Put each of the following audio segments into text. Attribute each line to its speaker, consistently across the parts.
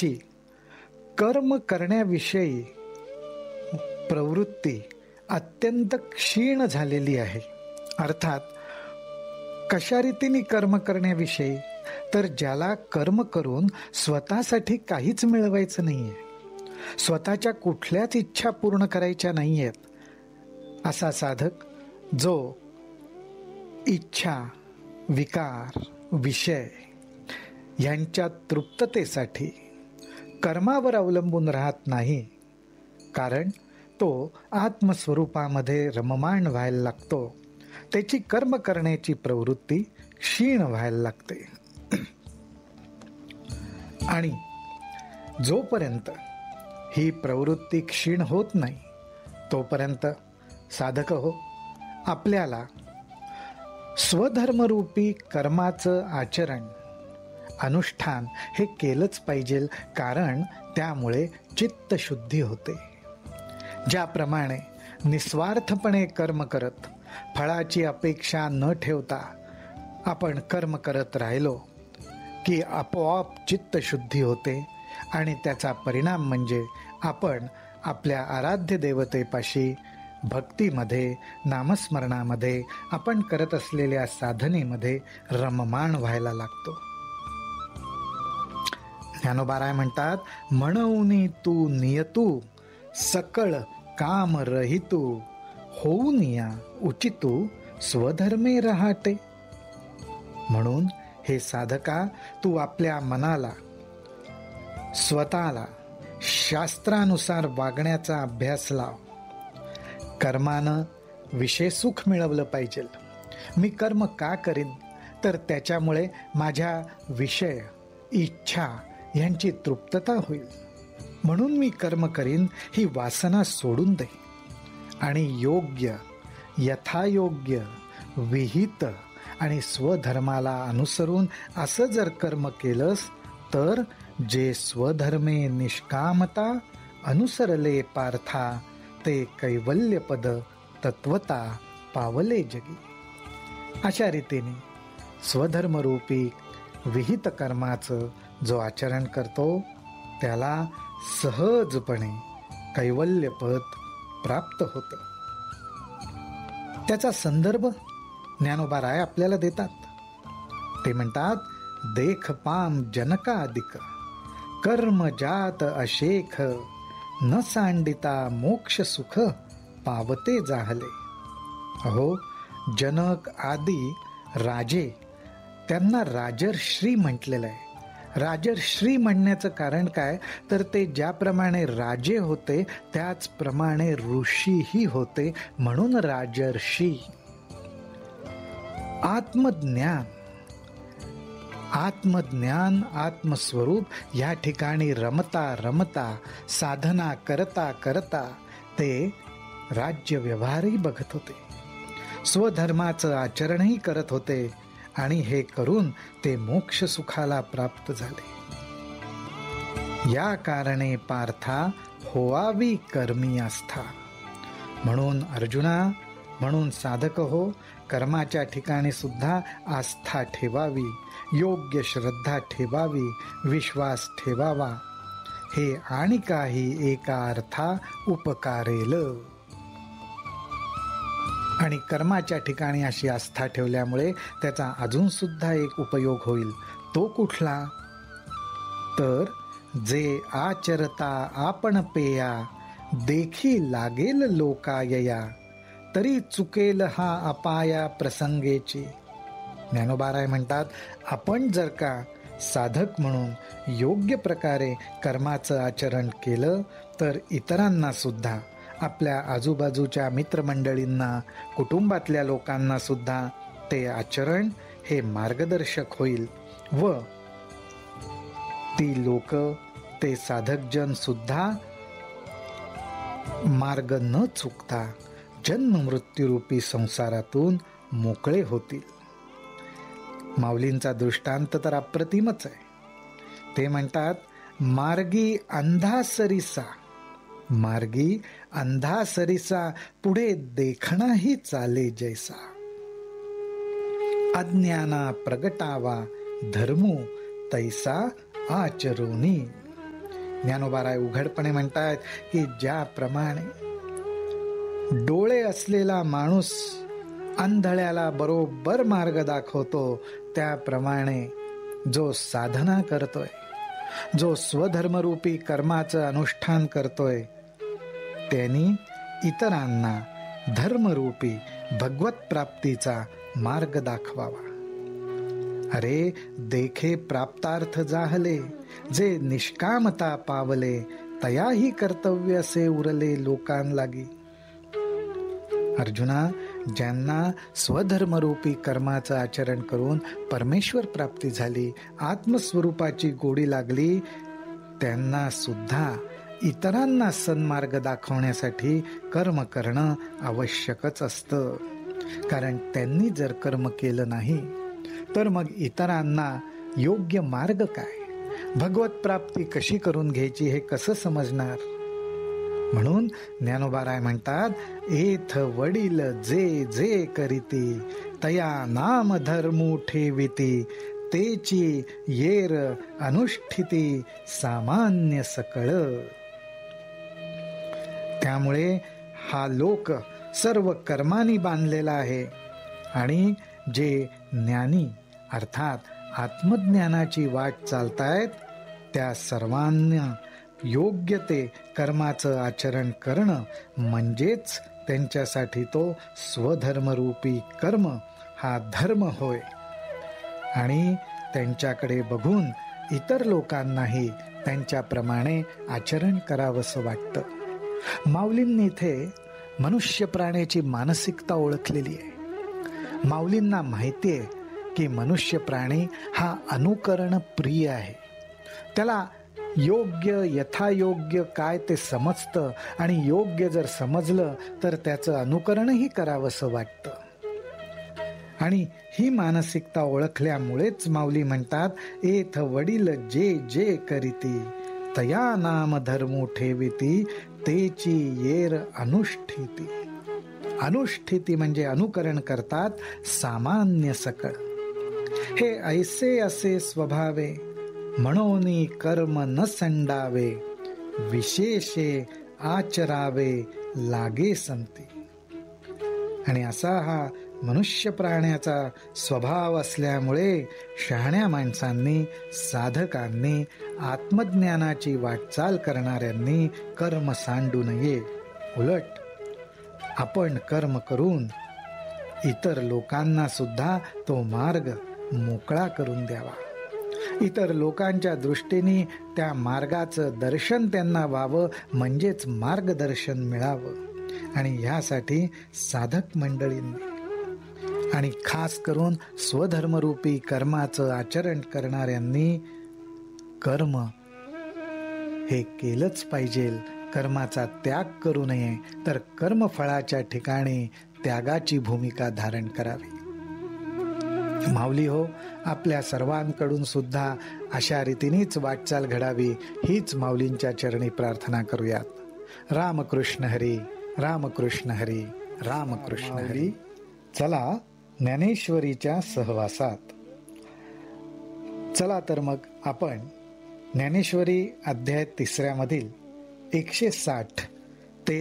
Speaker 1: साधकाची कर्म करण्याविषयी प्रवृत्ती अत्यंत क्षीण झालेली आहे. अर्थात कशा रीतीने कर्म करण्याविषयी, तर ज्याला कर्म करून स्वतःसाठी काहीच मिळवायचं नाहीये, स्वतःच्या कुठल्याच इच्छा पूर्ण करायच्या नाहीयेत, असा साधक जो इच्छा, विकार, विषय यांच्या तृप्ततेसाठी कर्मावर अवलंबून राहत नाही, कारण तो आत्मस्वरूपामध्ये रममाण व्हायला लागतो, त्याची कर्म करण्याची प्रवृत्ती क्षीण व्हायला लागते. आणि जोपर्यंत ही प्रवृत्ती क्षीण होत नाही तोपर्यंत साधक हो, आपल्याला स्वधर्मरूपी कर्माचं आचरण, अनुष्ठान हे केलंच पाहिजे, कारण त्यामुळे चित्तशुद्धी होते. ज्याप्रमाणे निस्वार्थपणे कर्म करत फळाची अपेक्षा न ठेवता आपण कर्म करत राहिलो की आपोआप चित्तशुद्धी होते, आणि त्याचा परिणाम म्हणजे आपण आपल्या आराध्य देवतेपाशी भक्तीमध्ये, नामस्मरणामध्ये, आपण करत असलेल्या साधनेमध्ये रममाण व्हायला लागतो. ज्ञानोबाराय म्हणतात, म्हणून तू नियतू सकळ काम रहितू, होऊन या उचितू स्वधर्मे राहते. म्हणून हे साधका, तू आपल्या मनाला, स्वतःला शास्त्रानुसार वागण्याचा अभ्यास लाव. कर्मानं विषय सुख मिळवलं पाहिजे. मी कर्म का करीन, तर त्याच्यामुळे माझ्या विषय, इच्छा यांची तृप्तता होईल, म्हणून मी कर्म करीन, ही वासना सोडून दे. आणि योग्य, यथायोग्य, विहित आणि स्वधर्माला अनुसरून असं जर कर्म केलंस, तर जे स्वधर्मे निष्कामता अनुसरले पार्था, ते कैवल्यपद तत्वता पावले जगी. अशा रीतीने स्वधर्मरूपी विहित कर्माचं जो आचरण करतो त्याला सहजपणे कैवल्यपद प्राप्त होतं. त्याचा संदर्भ ज्ञानोबाराय आपल्याला देतात. ते म्हणतात, देख पाम जनकादिक कर्म जात अशेख, न सांडिता मोक्ष सुख पावते जाहले. अहो, जनक आदी राजे, त्यांना राजर्षी म्हटलेलं आहे. राजर्षी म्हणण्याचं कारण काय, तर ते ज्याप्रमाणे राजे होते त्याचप्रमाणे ऋषीही होते, म्हणून राजर्षी. आत्मज्ञान, आत्मस्वरूप या ठिकाणी रमता रमता, साधना करता करता ते राज्य व्यवहारही बघत होते, स्वधर्माचं आचरणही करत होते, आणि हे करून ते मोक्ष सुखाला प्राप्त झाले. या कारणे पार्था होवावी कर्मी आस्था. म्हणून अर्जुना, म्हणून साधक हो, कर्माच्या ठिकाणी सुद्धा आस्था ठेवावी, योग्य श्रद्धा ठेवावी, विश्वास ठेवावा. हे आणि काही एका अर्था उपकारेल. आणि कर्माच्या ठिकाणी अशी आस्था ठेवल्यामुळे त्याचा अजून सुद्धा एक उपयोग होईल. तो कुठला, तर जे आचरता आपण पेया, देखी लागेल लोकायया, तरी चुकेल हा अपाया प्रसंगेची. ज्ञानोबाराय म्हणतात, आपण जर का साधक म्हणून योग्य प्रकारे कर्माचं आचरण केलं, तर इतरांना सुद्धा, आपल्या आजूबाजूच्या मित्रमंडळींना, कुटुंबातल्या लोकांना सुद्धा ते आचरण हे मार्गदर्शक होईल, व ती लोक, ते साधकजन सुद्धा मार्ग न चुकता जन्म मृत्यूरूपी संसारातून मोकळे होतील. माऊलींचा दृष्टांत तर अप्रतिमच आहे. ते म्हणतात, मार्गी अंधा सरिसा पुढे देखणाही चाले जैसा, अज्ञाना प्रगटावा धर्मो तैसा आचरोनी. ज्ञानोबाराय उघडपणे म्हणतात की ज्याप्रमाणे डोळे असलेला माणूस आंधळ्याला बरोबर मार्ग दाखवतो, त्याप्रमाणे जो साधना करतोय, जो स्वधर्मरूपी कर्माचं अनुष्ठान करतोय, त्यांनी इतरांना धर्मरूपी भगवत प्राप्तीचा मार्ग दाखवावा. अरे देखे प्राप्तार्थ जाहले, जे निष्कामता पावले, तयाही कर्तव्य असे उरले लोकां लागी. अर्जुना, ज्यांना स्वधर्मरूपी कर्माचं आचरण करून परमेश्वर प्राप्ती झाली, आत्मस्वरूपाची गोडी लागली, त्यांना सुद्धा इतरांना सन्मार्ग दाखवण्यासाठी कर्म करणं आवश्यकच असतं. कारण त्यांनी जर कर्म केलं नाही तर मग इतरांना योग्य मार्ग काय, भगवत प्राप्ती कशी करून घ्यायची हे कसं समजणार. म्हणून ज्ञानोबाराय म्हणतात, एथ वडील जे जे करीती, तया नाम धर्मू ठेविती, तेची येर अनुष्ठिती सामान्य सकळ. त्यामुळे हा लोक सर्व कर्मानी बांधलेला आहे आणि जे ज्ञानी अर्थात आत्मज्ञानाची वाट चालतायत, त्या सर्वांना योग्य ते कर्माचं आचरण करणं म्हणजेच त्यांच्यासाठी तो स्वधर्मरूपी कर्म हा धर्म होय. आणि त्यांच्याकडे बघून इतर लोकांनाही त्यांच्याप्रमाणे आचरण करावंसं वाटतं. माऊलींनी इथे मनुष्य प्राण्याची मानसिकता ओळखलेली आहे. माऊलींना माहिती आहे की मनुष्य प्राणी हा अनुकरण प्रिय आहे. त्याला योग्य यथायोग्य काय ते समजतं आणि योग्य जर समजलं तर त्याचं अनुकरणही करावंसं वाटतं. आणि ही मानसिकता ओळखल्यामुळेच माऊली म्हणतात, एथ वडील जे जे करीती, तया नाम धर्मू ठेविती, तेची येर अनुष्ठिती. अनुष्ठिती म्हणजे अनुकरण करतात, सामान्य सकळ. हे ऐसे असे स्वभावे, म्हणोनी कर्म न संडावे, विशेषे आचरावे लागे संती. आणि असा हा मनुष्य प्राण्याचा स्वभाव असल्यामुळे शहाण्या माणसांनी, साधकांनी, आत्मज्ञानाची वाटचाल करणाऱ्यांनी कर्म सांडू नये. उलट आपण कर्म करून इतर लोकांना सुद्धा तो मार्ग मोकळा करून द्यावा. इतर लोकांच्या दृष्टीने त्या मार्गाचं दर्शन त्यांना व्हावं, म्हणजेच मार्गदर्शन मिळावं. आणि यासाठी साधक मंडळींनी आणि खास करून स्वधर्मरूपी कर्माचं आचरण करणाऱ्यांनी कर्म हे केलंच पाहिजे. कर्माचा त्याग करू नये, तर कर्मफळाच्या ठिकाणी त्यागाची भूमिका धारण करावी. माऊली हो, आपल्या सर्वांकडून सुद्धा अशा रीतीनेच वाटचाल घडावी, हीच माऊलींच्या चरणी प्रार्थना करूयात. रामकृष्ण हरी, रामकृष्ण हरी, रामकृष्ण हरी. चला ज्ञानेश्वरीच्या सहवासात. चला तर मग आपण ज्ञानेश्वरी अध्याय 3 मधील 160 ते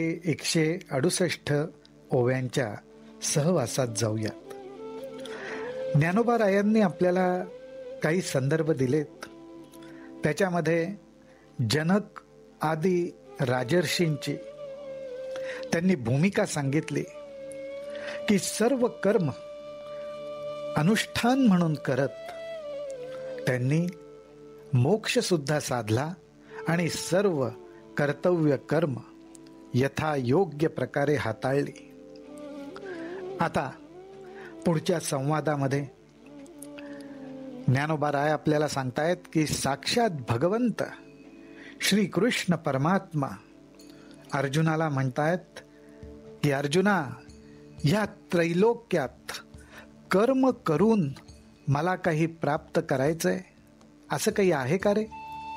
Speaker 1: 168 ओव्यांच्या सहवासात जाऊयात. ज्ञानोबा रायांनी आपल्याला काही संदर्भ दिलेत. त्याच्यामध्ये जनक आदी राजर्षींची त्यांनी भूमिका सांगितली की सर्व कर्म अनुष्ठान म्हणून करत त्यांनी मोक्ष सुद्धा साधला आणि सर्व कर्तव्य कर्म यथायोग्य प्रकारे हाताळली. आता पुढच्या संवादामध्ये ज्ञानोबा राय आपल्याला सांगतायत की साक्षात भगवंत श्री कृष्ण परमात्मा अर्जुनाला म्हणतायत की अर्जुना, या त्रैलोक्यात कर्म करून मला काही प्राप्त करायचंय असं काही आहे का रे?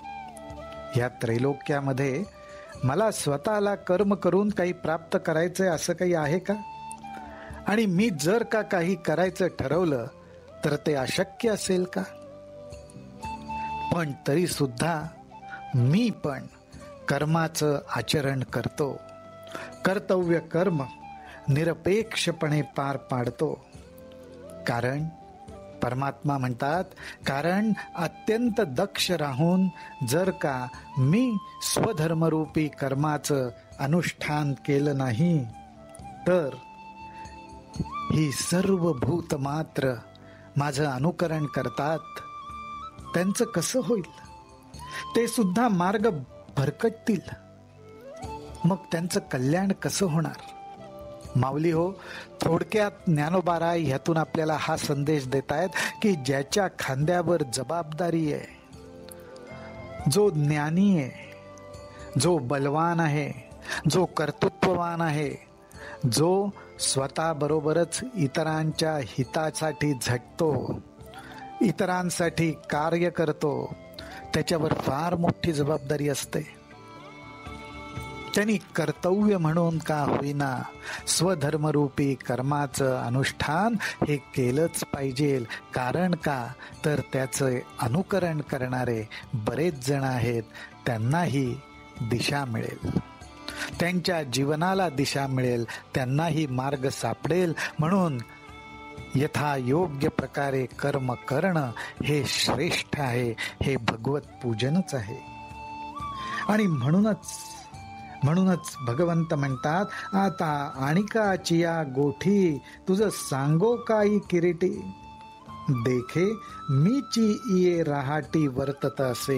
Speaker 1: या त्रैलोक्यामध्ये मला स्वतःला कर्म करून काही प्राप्त करायचंय असं काही आहे का? आणि मी जर का काही करायचं ठरवलं तर ते अशक्य असेल का? पण तरी सुद्धा मी पण कर्माचं आचरण करतो. कर्तव्य कर्म निरपेक्षपणे पार पाडतो. कारण परमात्मा म्हणतात, कारण अत्यंत दक्ष राहून जर का मी स्वधर्मरूपी कर्माचं अनुष्ठान केलं नाही तर ही सर्व भूत मात्र माझं अनुकरण करतात. त्यांचं कसं होईल? ते सुद्धा मार्ग भरकटतील. मग त्यांचं कल्याण कसं होणार? माऊली हो, थोडक्यात ज्ञानोबाराय ह्यातून आपल्याला हा संदेश देतायत की ज्याच्या खांद्यावर जबाबदारी आहे, जो ज्ञानी आहे, जो बलवान आहे, जो कर्तृत्ववान आहे, जो स्वतः बरोबरच इतरांच्या हितासाठी झटतो, इतरांसाठी कार्य करतो, त्याच्यावर फार मोठी जबाबदारी असते. त्यांनी कर्तव्य म्हणून का होईना स्वधर्मरूपी कर्माचं अनुष्ठान हे केलंच पाहिजे. कारण का तर त्याचं अनुकरण करणारे बरेच जण आहेत. त्यांनाही दिशा मिळेल, त्यांच्या जीवनाला दिशा मिळेल, त्यांनाही मार्ग सापडेल. म्हणून यथा योग्य प्रकारे कर्म करणं हे श्रेष्ठ आहे, हे भगवत पूजनच आहे. आणि म्हणूनच भगवंत म्हणतात, आता आणिकाचिया गोठी तुझं सांगो काही किरीटी, देखे मीची इये राहाटी वर्तत असे.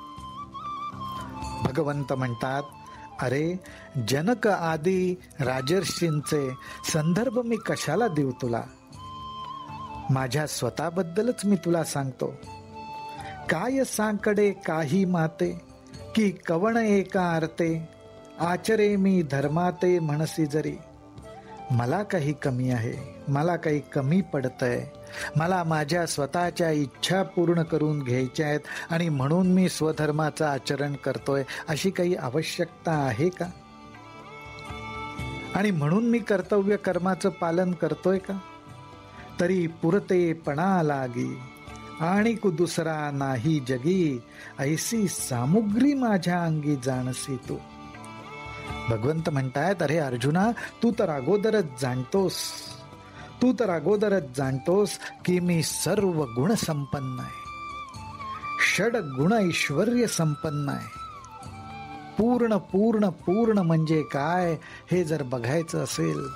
Speaker 1: भगवंत म्हणतात, अरे जनक आदी राजर्षींचे संदर्भ मी कशाला देऊ तुला? माझ्या स्वतःबद्दलच मी तुला सांगतो. काय सांकडे काही माते, की कवण एका अर्थे, आचरे मी धर्माते म्हणसी जरी. मला काही कमी आहे, मला काही कमी पडतंय, मला माझ्या स्वतःच्या इच्छा पूर्ण करून घ्यायच्या आहेत आणि म्हणून मी स्वधर्माचं आचरण करतोय, अशी काही आवश्यकता आहे का? आणि म्हणून मी कर्तव्य कर्माचं पालन करतोय का? तरी पुरतेपणा लागी आणि दुसरा नाही जगी, ऐसी सामुग्री माझ्या अंगी जाणसी तू. भगवंत म्हणतायत, अरे अर्जुना, तू तर अगोदरच जाणतोस की मी सर्व गुण संपन्न आहे, षड गुण ऐश्वर्य संपन्न आहे. पूर्ण पूर्ण पूर्ण म्हणजे काय हे जर बघायचं असेल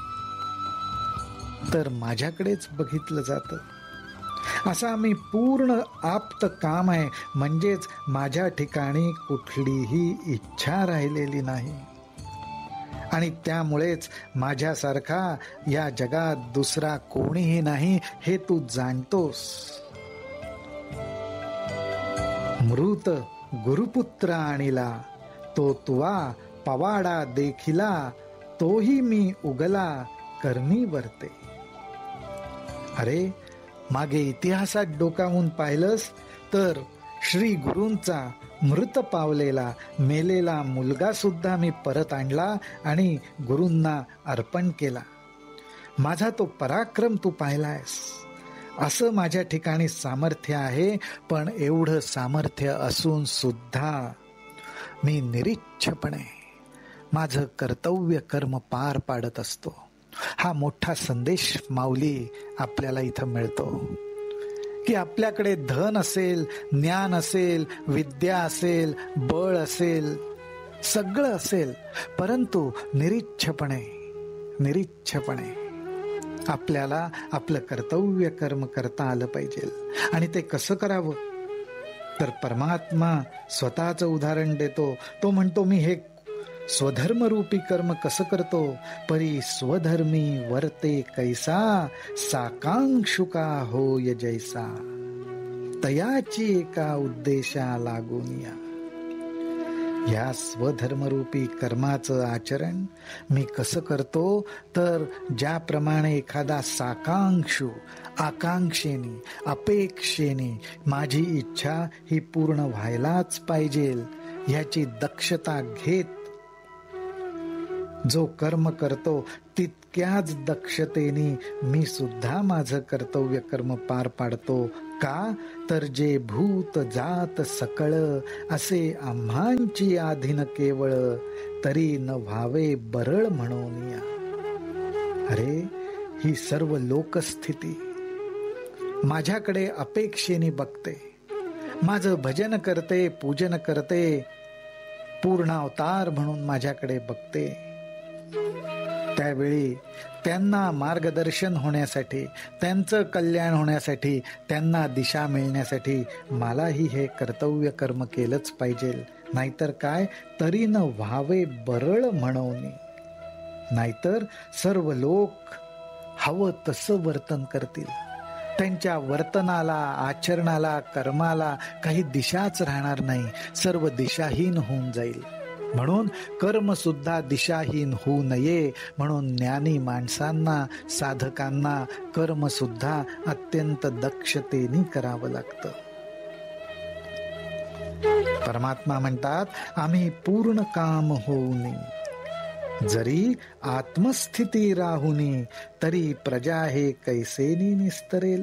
Speaker 1: तर माझ्याकडेच बघितलं जातं. असा मी पूर्ण आप्त काम आहे, म्हणजेच माझ्या ठिकाणी कुठलीही इच्छा राहिलेली नाही. आणि त्यामुळेच माझ्यासारखा या जगात दुसरा कोणीही नाही हे तू जाणतोस. मृत गुरुपुत्र आणिला, तो तुवा पवाडा देखिला, तोही मी उगला कर्मी वर्ते. अरे मागे इतिहासात डोकावून पाहिलंस तर श्री गुरूंचा मृत पावलेला मेलेला मुलगा सुद्धा मी परत आणला आणि गुरूंना अर्पण केला. माझा तो पराक्रम तू पाहिलायस. असं माझ्या ठिकाणी सामर्थ्य आहे, पण एवढं सामर्थ्य असून सुद्धा मी निरीच्छपणे माझं कर्तव्य कर्म पार पाडत असतो. हा मोठा संदेश माऊली आपल्याला इथं मिळतो की आपल्याकडे धन असेल, ज्ञान असेल, विद्या असेल, बळ असेल, सगळं असेल, परंतु निरीच्छपणे आपल्याला आपलं कर्तव्य कर्म करता आलं पाहिजे. आणि ते कसं करावं तर परमात्मा स्वतःचं उदाहरण देतो. तो म्हणतो, मी हे स्वधर्मरूपी कर्म कसं करतो? परी स्वधर्मी वर्ते कैसा, साकांक्षुका होय जैसा, तयाची एका उद्देशा लागून या. या स्वधर्मरूपी कर्माचं आचरण मी कसं करतो तर ज्याप्रमाणे एखादा साकांक्षू आकांक्षेने अपेक्षेने माझी इच्छा ही पूर्ण व्हायलाच पाहिजे ह्याची दक्षता घेत जो कर्म करतो तितक्याच दक्षतेने मी सुद्धा माझं कर्तव्य कर्म पार पाडतो. का तर जे भूत जात सकळ असे आम्हांची आधीन केवळ, तरी न व्हावे बरळ म्हणून या. अरे, ही सर्व लोकस्थिती माझ्याकडे अपेक्षेने बघते, माझं भजन करते, पूजन करते, पूर्ण अवतार म्हणून माझ्याकडे बघते. त्यावेळी त्यांना मार्गदर्शन होण्यासाठी, त्यांचं कल्याण होण्यासाठी, त्यांना दिशा मिळण्यासाठी मलाही हे कर्तव्य कर्म केलंच पाहिजे. नाहीतर काय, तरी न व्हावे बरळ म्हणून. नाहीतर सर्व लोक हवं तसं वर्तन करतील. त्यांच्या वर्तनाला, आचरणाला, कर्माला काही दिशाच राहणार नाही. सर्व दिशाहीन होऊन जाईल. म्हणून कर्म सुद्धा दिशाहीन होऊ नये म्हणून ज्ञानी माणसांना, साधकांना कर्म सुद्धा अत्यंत दक्षतेने करावं लागतं. परमात्मा म्हणतात, आम्ही पूर्ण काम होऊनी, जरी आत्मस्थिती राहुनी, तरी प्रजा हे कैसेनी निस्तरेल.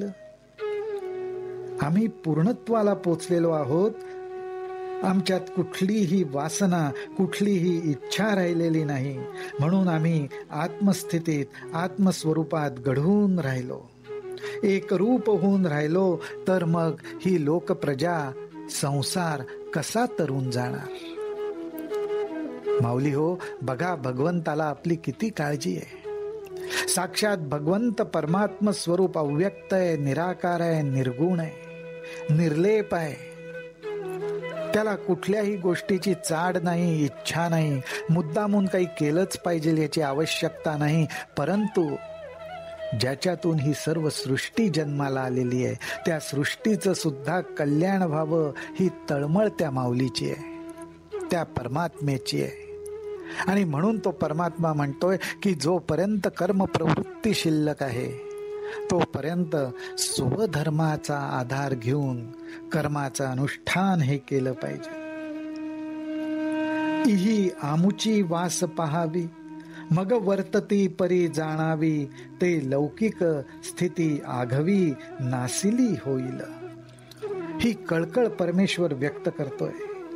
Speaker 1: आम्ही पूर्णत्वाला पोचलेलो आहोत. आमच्यात कुठलीही वासना, कुठलीही इच्छा राहिलेली नाही. म्हणून आम्ही आत्मस्थितीत, आत्मस्वरूपात घडवून राहिलो, एक रूप होऊन राहिलो. तर मग ही लोकप्रजा, संसार कसा तरून जाणार. माऊली हो, बघा भगवंताला आपली किती काळजी आहे. साक्षात भगवंत परमात्म स्वरूप अव्यक्त आहे, निराकार आहे, निर्गुण आहे, निर्लेप आहे. त्याला कुठल्याही गोष्टीची चाड नाही, इच्छा नाही, मुद्दामून काही केलंच पाहिजे याची आवश्यकता नाही. परंतु ज्याच्यातून ही सर्व सृष्टी जन्माला आलेली आहे, त्या सृष्टीचं सुद्धा कल्याण व्हावं ही तळमळ त्या माऊलीची आहे, त्या परमात्म्याची आहे. आणि म्हणून तो परमात्मा म्हणतोय की जोपर्यंत कर्म प्रवृत्ती शिल्लक आहे, तोपर्यंत स्वधर्माचा आधार घेऊन कर्माचं अनुष्ठान हे केलं पाहिजे. इही आमुची वास पहावी, मग वर्तती परी जाणावी, ते लौकिक स्थिती आघवी नासिली होईल. ही कळकळ परमेश्वर व्यक्त करतोय.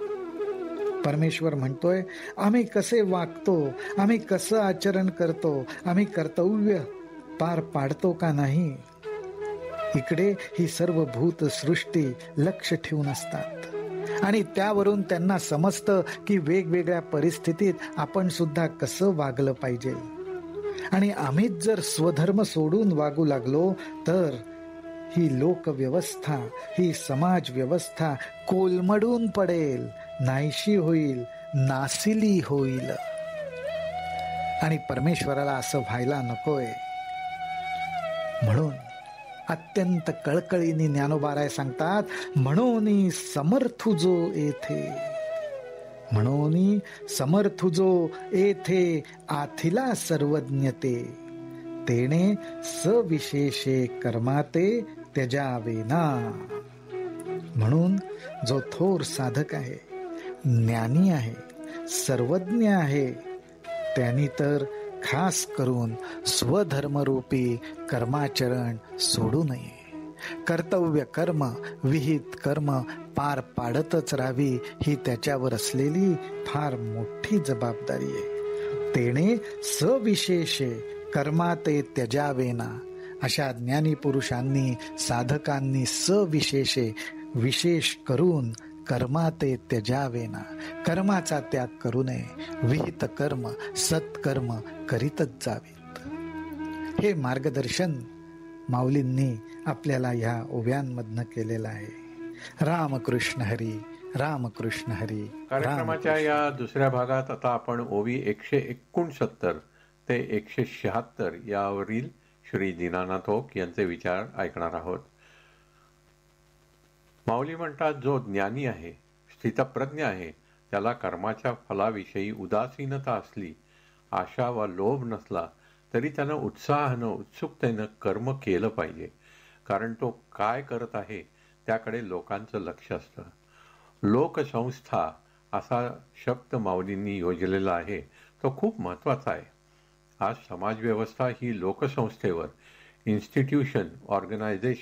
Speaker 1: परमेश्वर म्हणतोय, आम्ही कसे वागतो, आम्ही कसं आचरण करतो, आम्ही कर्तव्य पार पाडतो का नाही. इकडे ही सर्व भूत सृष्टी लक्ष ठेवून असतात आणि त्यावरून त्यांना समजतं की वेगवेगळ्या परिस्थितीत आपण सुद्धा कसं वागलं पाहिजे. आणि आम्हीच जर स्वधर्म सोडून वागू लागलो तर ही लोकव्यवस्था, ही समाज व्यवस्था कोलमडून पडेल, नाहीशी होईल, नासिली होईल. आणि परमेश्वराला असं व्हायला नकोय. म्हणून अत्यंत कळकळीने ज्ञानोबाराय सांगतात, म्हणून समर्थू जो येथे, म्हणून समर्थू जो येथे आथिला सर्वज्ञते, तेने सविशेषे कर्माते त्यजावेना. म्हणून जो थोर साधक आहे, ज्ञानी आहे, सर्वज्ञ आहे, त्यांनी तर खास करून स्वधर्मरूपी कर्माचरण सोडू नये. कर्तव्य कर्म, विहित कर्म पार पाडतच राहावी ही त्याच्यावर असलेली फार मोठी जबाबदारी आहे. तेने सविशेषे कर्माते त्यजावेना. अशा ज्ञानी पुरुषांनी, साधकांनी सविशेषे, विशेष करून कर्माते त्यजावेना, कर्माचा त्याग करू नये, विहित कर्म, सत्कर्म करीतच जावेत. हे मार्गदर्शन माऊलींनी आपल्याला ह्या ओव्यांमधनं केलेलं आहे. रामकृष्ण हरी, रामकृष्ण हरी.
Speaker 2: कार्यक्रमाच्या या दुसऱ्या भागात आता आपण ओवी 169 ते 176 यावरील श्री दीनानाथ ओक यांचे विचार ऐकणार आहोत. माऊली म्हणतात, जो ज्ञानी आहे, स्थितप्रज्ञ आहे, त्याला कर्माच्या फलाविषयी उदासीनता असली, आशा व लोभ नसला, तरी त्यानं उत्साहानं, उत्सुकतेनं कर्म केलं पाहिजे. कारण तो काय करत आहे त्याकडे लोकांचं लक्ष असतं. लोकसंस्था असा शब्द माऊलींनी योजलेला आहे, तो खूप महत्त्वाचा आहे. आज समाजव्यवस्था ही लोकसंस्थेवर, इन्स्टिट्यूशन, ऑर्गनायझेशन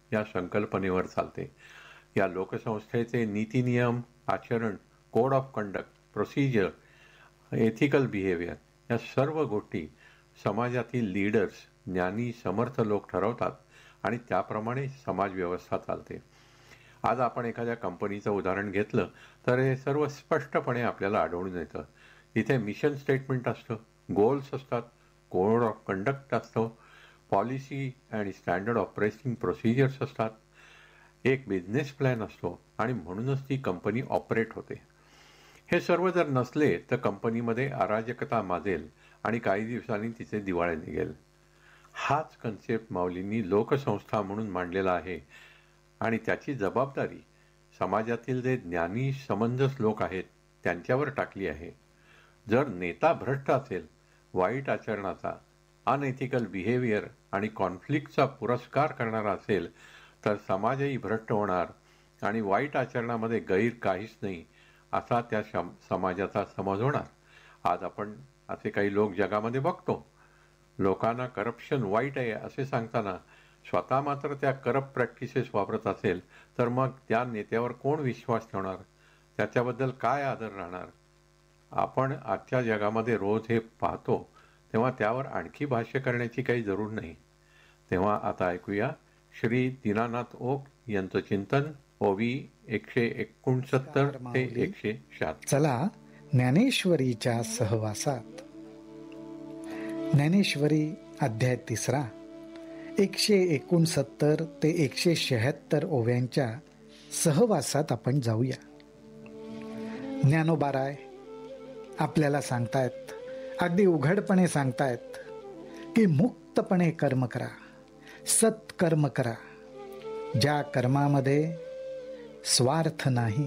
Speaker 2: या संकल्पनेवर चालते. या लोकसंस्थेचे नीती नियम, आचरण, code of conduct, procedure, ethical behaviour या सर्व गोष्टी समाजातील लीडर्स, ज्ञानी समर्थ लोक ठरवतात आणि त्याप्रमाणे समाज व्यवस्था चालते. आज आपण एखाद्या कंपनीचं उदाहरण घेतलं तर हे सर्व स्पष्टपणे आपल्याला आढळून येतं. इथे मिशन स्टेटमेंट असतं, गोल्स असतात, कोड ऑफ कंडक्ट असतो, पॉलिसी आणि स्टँडर्ड ऑपरेटिंग प्रोसिजर्स असतात, एक बिझनेस प्लॅन असतो आणि म्हणूनच ती कंपनी ऑपरेट होते. हे सर्व जर नसले तर कंपनीमध्ये अराजकता माजेल आणि काही दिवसांनी तिचे दिवाळे निघेल. हाच कन्सेप्ट माऊलींनी लोकसंस्था म्हणून मांडलेला आहे आणि त्याची जबाबदारी समाजातील जे ज्ञानी समंजस लोक आहेत त्यांच्यावर टाकली आहे. जर नेता भ्रष्ट असेल, वाईट आचरणाचा, अनएथिकल बिहेवियर आणि कॉन्फ्लिक्टचा पुरस्कार करणारा असेल तर समाजही भ्रष्ट होणार आणि वाईट आचरणामध्ये गैर काहीच नाही असा त्या समाजाचा समज होणार. आज आपण असे काही लोक जगामध्ये बघतो. लोकांना करप्शन वाईट आहे असे सांगताना स्वतः मात्र त्या करप्ट प्रॅक्टिसेस वापरत असेल तर मग त्या नेत्यावर कोण विश्वास ठेवणार? त्याच्याबद्दल काय आदर राहणार? आपण आजच्या जगामध्ये रोज हे पाहतो तेव्हा त्यावर आणखी भाष्य करण्याची काही जरूर नाही. तेव्हा आता ऐकूया श्री दीनानाथ ओक यांचं चिंतन, ओवी 169 ते 176.
Speaker 1: चला ज्ञानेश्वरीच्या सहवासात. ज्ञानेश्वरी अध्याय 3, 169 ते 176 ओव्यांच्या सहवासात आपण जाऊया. ज्ञानोबाराय आपल्याला सांगतायत, अगदी उघडपणे सांगतायत की मुक्तपणे कर्म करा, सत्कर्म करा, ज्या कर्मामध्ये स्वार्थ नाही,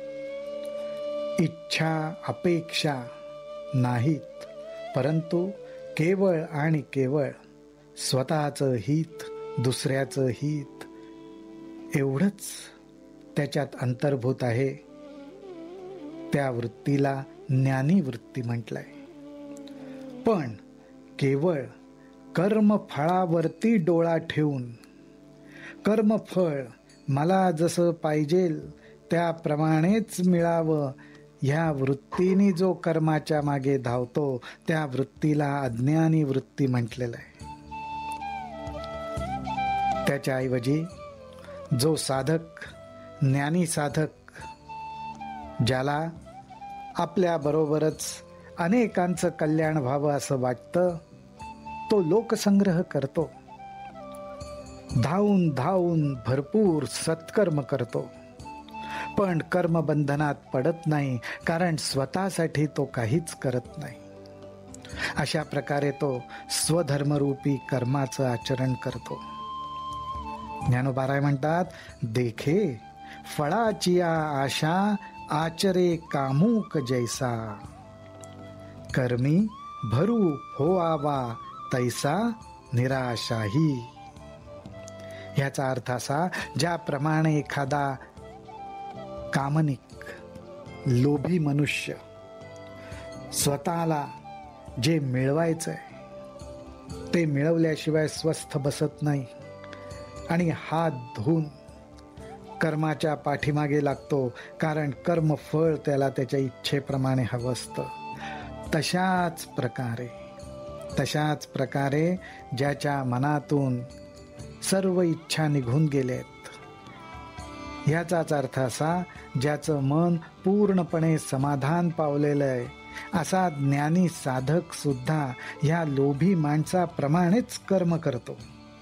Speaker 1: इच्छा अपेक्षा नाहीत, परंतु केवळ आणि केवळ स्वतःचं हित, दुसऱ्याचं हित एवढंच त्याच्यात अंतर्भूत आहे. त्या वृत्तीला ज्ञानी वृत्ती म्हटलंय. पण केवळ कर्मफळावरती डोळा ठेवून कर्मफळ मला जसं पाहिजेल त्याप्रमाणेच मिळावं ह्या वृत्तीने जो कर्माच्या मागे धावतो त्या वृत्तीला अज्ञानी वृत्ती म्हटलेलं आहे. त्याच्याऐवजी जो साधक, ज्ञानी साधक, ज्याला आपल्या बरोबरच अनेकांचं कल्याण व्हावं असं वाटतं, तो लोकसंग्रह करतो, धावून धावून भरपूर सत्कर्म करतो, पण कर्मबंधनात पडत नाही, कारण स्वतःसाठी तो काहीच करत नाही. अशा प्रकारे तो स्वधर्मरूपी कर्माचं आचरण करतो. ज्ञानोबाराय म्हणतात, देखे फळाची आशा आचरे कामुक जैसा, कर्मी भरू होआवा तैसा निराशाही. ह्याचा अर्थ असा, ज्याप्रमाणे एखादा कामनिक, लोभी मनुष्य स्वतःला जे मिळवायचंय ते मिळवल्याशिवाय स्वस्थ बसत नाही आणि हात धुवून कर्माच्या पाठीमागे लागतो, कारण कर्मफळ त्याला त्याच्या इच्छेप्रमाणे हवं असतं. तशाच प्रकारे ज्याच्या मनातून सर्व इच्छा निघून गेलेत, ह्याचाच अर्थ असा, ज्याचं मन पूर्णपणे समाधान पावलेलं आहे, असा ज्ञानी साधक सुद्धा ह्या लोभी माणसाप्रमाणेच कर्म करतो.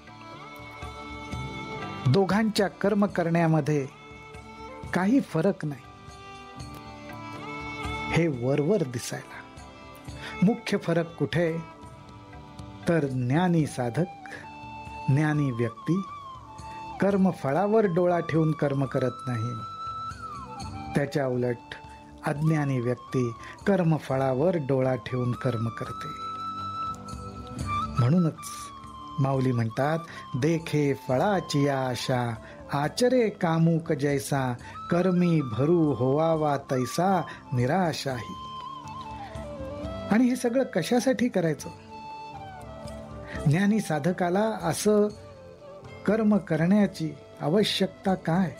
Speaker 1: दोघांच्या कर्म करण्यामध्ये काही फरक नाही. हे वरवर दिसायला. मुख्य फरक कुठे? तर ज्ञानी साधक, ज्ञानी व्यक्ती कर्मफळावर डोळा ठेवून कर्म करत नाही. त्याच्या उलट अज्ञानी व्यक्ती कर्मफळावर डोळा ठेवून कर्म करते. म्हणूनच माऊली म्हणतात, देखे फळाची आशा आचरे कामुक जैसा, कर्मी भरू होवावा तैसा निराशाही. आणि हे सगळं कशासाठी करायचं? ज्ञानी साधकाला असं कर्म करण्याची आवश्यकता काय?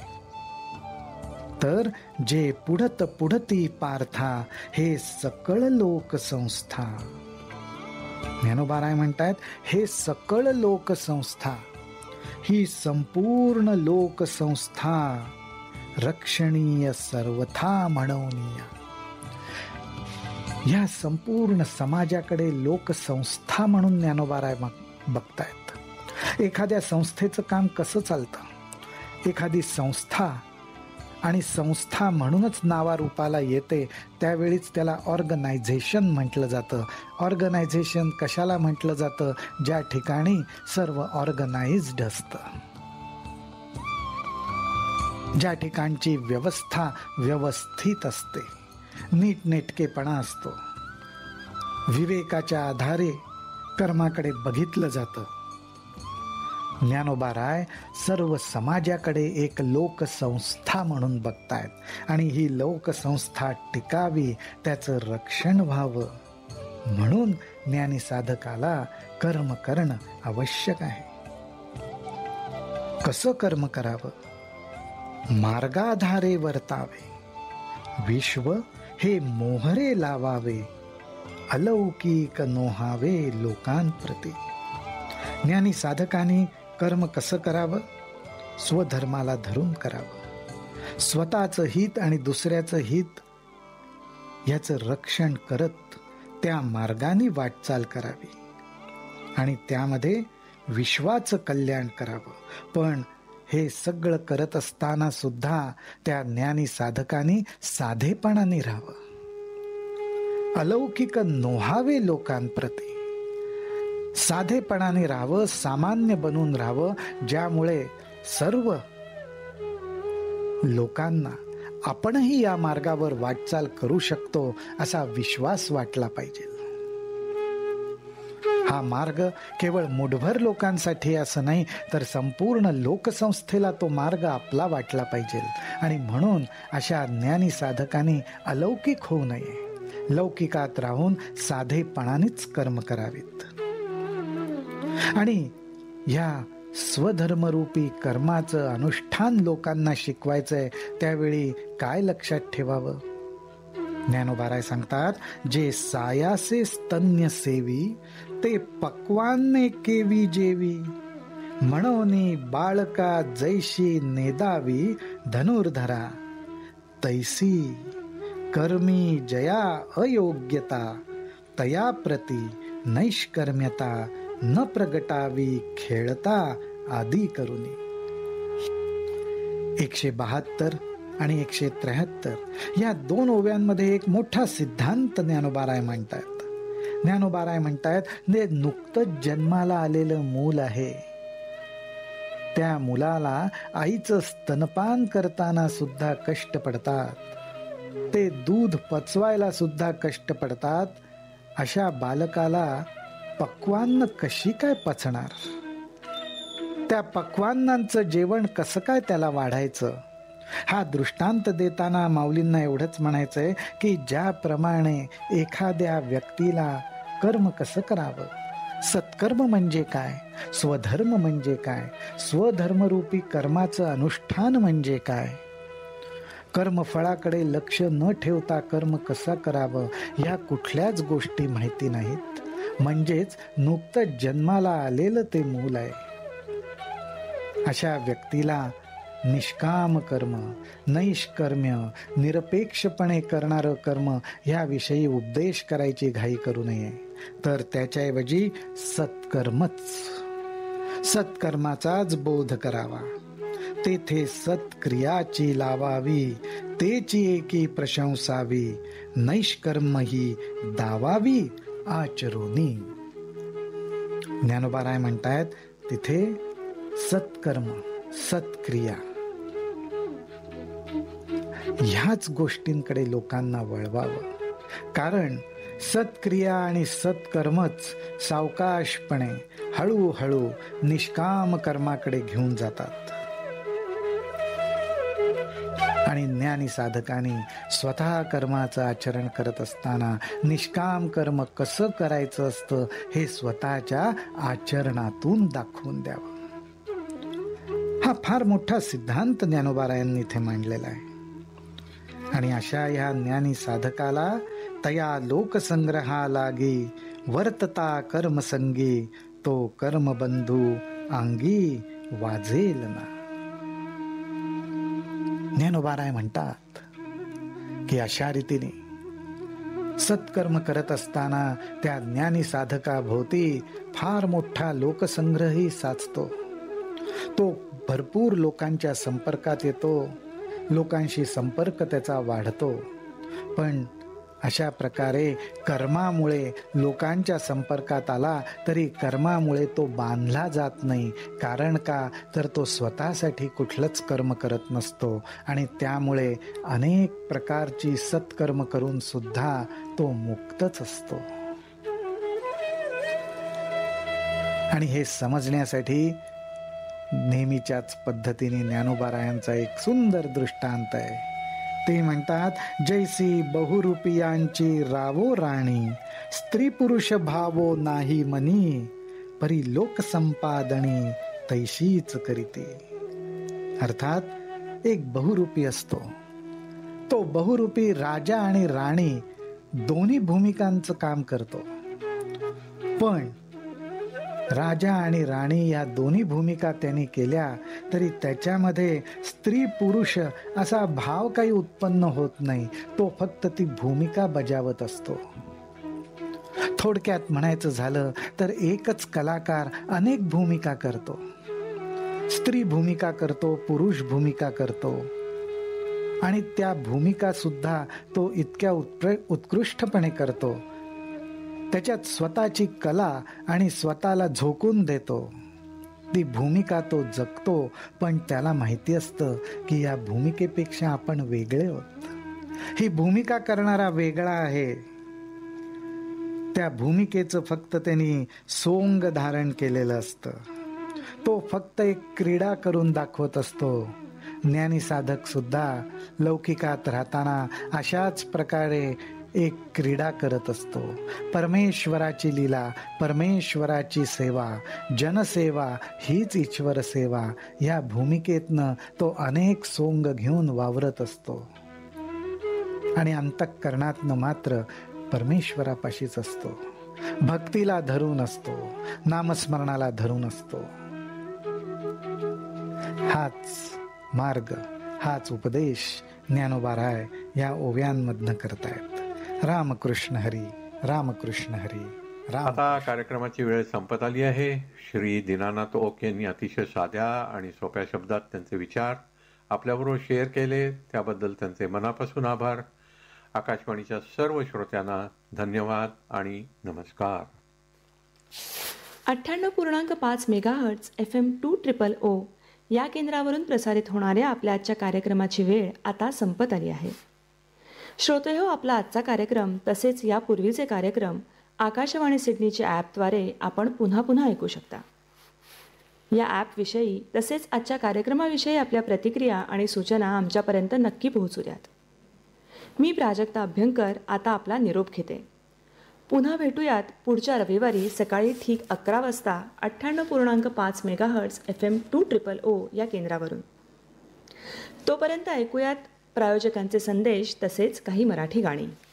Speaker 1: तर जे पुढत पुढती पार्था हे सकळ लोकसंस्था. ज्ञानोबा राय म्हणतात, हे सकळ लोकसंस्था, ही संपूर्ण लोकसंस्था रक्षणीय सर्वथा म्हणवनीय. या संपूर्ण समाजाकडे लोकसंस्था म्हणून ज्ञानोबा राय बघतायत. एखाद्या संस्थेचं काम कसं चालतं, एखादी संस्था आणि संस्था म्हणूनच नावारूपाला येते त्यावेळीच त्याला ऑर्गनायझेशन म्हटलं जातं. ऑर्गनायझेशन कशाला म्हटलं जातं? ज्या ठिकाणी सर्व ऑर्गनाइज्ड असतं, ज्या ठिकाणची व्यवस्था व्यवस्थित असते, नीटनेटकेपणा असतो, विवेकाच्या आधारे कर्माकडे बघितलं जातं. ज्ञानोबा राय सर्व समाजाकडे एक लोकसंस्था म्हणून बघतायत आणि ही लोकसंस्था टिकावी, त्याचं रक्षण व्हावं म्हणून ज्ञानी साधकाला कर्म करणं आवश्यक आहे. कसं कर्म करावं? मार्गाधारे वर्तावे, विश्व हे मोहरे लावावे, अलौकिक नोहावे लोकांप्रती. ज्ञानी साधकांनी कर्म कसं करावं? स्वधर्माला धरून करावं. स्वतःचं हित आणि दुसऱ्याचं हित याचं रक्षण करत त्या मार्गाने वाटचाल करावी आणि त्यामध्ये विश्वाचं कल्याण करावं. पण हे सगळं करत असताना सुद्धा त्या ज्ञानी साधकांनी साधेपणाने राहावं. अलौकिक नोहावे लोकांप्रती, साधेपणाने राहावं, सामान्य बनून राहावं, ज्यामुळे सर्व लोकांना आपणही या मार्गावर वाटचाल करू शकतो असा विश्वास वाटला पाहिजे. हा मार्ग केवळ मुठभर लोकांसाठी असं नाही, तर संपूर्ण लोकसंस्थेला तो मार्ग आपला वाटला पाहिजे. आणि म्हणून अशा ज्ञानी साधकांनी अलौकिक होऊ नये, लौकिकात राहून साधेपणानेच कर्म करावेत. आणि या स्वधर्मरूपी कर्माचं अनुष्ठान लोकांना शिकवायचंय, त्यावेळी काय लक्षात ठेवावं? ज्ञानोबा राय सांगतात, जे सायासे स्तन्य सेवी ते पक्वान्ने केवी जेवी, म्हणोनी बाळका जैशी नेदावी धनुर्धरा, तैसी कर्मी जया अयोग्यता, तया प्रती नैष्कर्म्यता न प्रगटावी खेळता आदी करुनी. 172 आणि 173 या दोन ओव्यांमध्ये एक मोठा सिद्धांत ज्ञानोबा राय मांडतात. ज्ञानोबा राय म्हणतात, नुकतंच जन्माला आलेलं मूल आहे, त्या मुलाला आईचं स्तनपान करताना सुद्धा कष्ट पडतात, ते दूध पचवायला सुद्धा कष्ट पडतात. अशा बालकाला पक्वान्न कशी काय पचणार? त्या पक्वान्नांचं जेवण कसं काय त्याला वाढायचं? हा दृष्टांत देताना माऊलींना एवढंच म्हणायचंय की ज्याप्रमाणे एखाद्या व्यक्तीला कर्म कसं करावं, सत्कर्म म्हणजे काय, स्वधर्म म्हणजे काय, स्वधर्मरूपी कर्माचं अनुष्ठान म्हणजे काय, कर्मफळाकडे लक्ष न ठेवता कर्म कसं करावं, ह्या कुठल्याच गोष्टी माहिती नाहीत. म्हणजेच नुकतंच जन्माला आलेलं ते मूल आहे. अशा व्यक्तीला निष्काम कर्म, नैष्कर्म्य, निरपेक्षपणे करणारं कर्म याविषयी उपदेश करायची घाई करू नये, तर त्याच्याऐवजी सत्कर्माचाच बोध करावा. तेथे सत्क्रियाची लावावी, तेची एकी प्रशंसावी, नैष्कर्म ही दावावी आचरोनी. ज्ञानोबा राय म्हणतायत, तिथे सत्कर्म, सत्क्रिया ह्याच गोष्टींकडे लोकांना वळवावं. कारण सत्क्रिया आणि सत्कर्मच सावकाशपणे हळूहळू निष्काम कर्माकडे घेऊन जातात. आणि ज्ञानी साधकांनी स्वतः कर्माचं आचरण करत असताना निष्काम कर्म कसं करायचं असतं हे स्वतःच्या आचरणातून दाखवून द्यावं. हा फार मोठा सिद्धांत ज्ञानोबारायांनी इथे मांडलेला आहे. आणि अशा ह्या ज्ञानी साधकाला तया लोकसंग्रहा लागी वर्तता कर्मसंगी तो कर्मबंधू अंगी वाजेल ना. ज्ञानोबाराय म्हणतात की अशा रीतीने सत्कर्म करत असताना त्या ज्ञानी साधकाभोवती फार मोठा लोकसंग्रहही साचतो. तो भरपूर लोकांच्या संपर्कात येतो, लोकांशी संपर्क त्याचा वाढतो. पण अशा प्रकारे कर्मामुळे लोकांच्या संपर्कात आला तरी कर्मामुळे तो बांधला जात नाही. कारण का तर तो स्वतःसाठी कुठलंच कर्म करत नसतो आणि त्यामुळे अनेक प्रकारची सत्कर्म करून सुद्धा तो मुक्तच असतो. आणि हे समजण्यासाठी नेहमीच्याच पद्धतीने ज्ञानोबारायांचा एक सुंदर दृष्टांत आहे. ते म्हणतात, जैसी बहुरूपियांची रावो राणी, स्त्री पुरुष भावो नाही मनी, परी लोकसंपादनी तैशीच करीते. अर्थात एक बहुरूपी असतो, तो बहुरूपी राजा आणि राणी दोन्ही भूमिकांचं काम करतो. पण राजा आणि राणी या दोन्ही भूमिका त्यांनी केल्या तरी त्याच्यामध्ये स्त्री पुरुष असा भाव काही उत्पन्न होत नाही. तो फक्त ती भूमिका बजावत असतो. थोडक्यात म्हणायचं झालं तर एकच कलाकार अनेक भूमिका करतो. स्त्री भूमिका करतो, पुरुष भूमिका करतो आणि त्या भूमिका सुद्धा तो इतक्या उत्कृष्टपणे करतो. त्याच्यात स्वतःची कला आणि स्वतःला झोकून देतो. ती भूमिका तो जगतो, पण त्याला माहिती असतं की या भूमिकेपेक्षा आपण वेगळे आहोत. ही भूमिका करणारा वेगळा आहे. त्या भूमिकेचं फक्त त्यांनी सोंग धारण केलेलं असतं. तो फक्त एक क्रीडा करून दाखवत असतो. ज्ञानी साधक सुद्धा लौकिकात राहताना अशाच प्रकारे एक क्रीडा करत असतो. परमेश्वराची लीला, परमेश्वराची सेवा, जनसेवा हीच ईश्वर सेवा या भूमिकेतनं तो अनेक सोंग घेऊन वावरत असतो. आणि अंतःकरणातनं मात्र परमेश्वरापाशीच असतो. भक्तीला धरून असतो, नामस्मरणाला धरून असतो. हाच मार्ग, हाच उपदेश ज्ञानोबाराय या ओव्यांमधनं करतायत. रामकृष्ण हरी, रामकृष्ण हरी, राम.
Speaker 2: आता कार्यक्रमाची वेळ संपत आली आहे. श्री दीनानाथ ओक यांनी अतिशय साध्या आणि सोप्या शब्दात त्यांचे विचार आपल्याबरोबर शेअर केले, त्याबद्दल त्यांचे मनापासून आभार. आकाशवाणीच्या सर्व श्रोत्यांना धन्यवाद आणि नमस्कार.
Speaker 3: 98.5 मेगाहर्ट्झ FM 200 या केंद्रावरून प्रसारित होणाऱ्या आपल्या आजच्या कार्यक्रमाची वेळ आता संपत आली आहे. श्रोतेहो, आपला आजचा कार्यक्रम तसेच यापूर्वीचे कार्यक्रम आकाशवाणी सिडनीच्या ॲपद्वारे आपण पुन्हा पुन्हा ऐकू शकता. या ॲपविषयी तसेच आजच्या कार्यक्रमाविषयी आपल्या प्रतिक्रिया आणि सूचना आमच्यापर्यंत नक्की पोहोचू द्यात. मी प्राजक्ता अभ्यंकर आता आपला निरोप घेते. पुन्हा भेटूयात पुढच्या रविवारी सकाळी ठीक 11 वाजता 98.5 मेगाहर्ट्झ FM 200 या केंद्रावरून. तोपर्यंत ऐकूयात प्रायोजकांचे संदेश तसेच काही मराठी गाणी.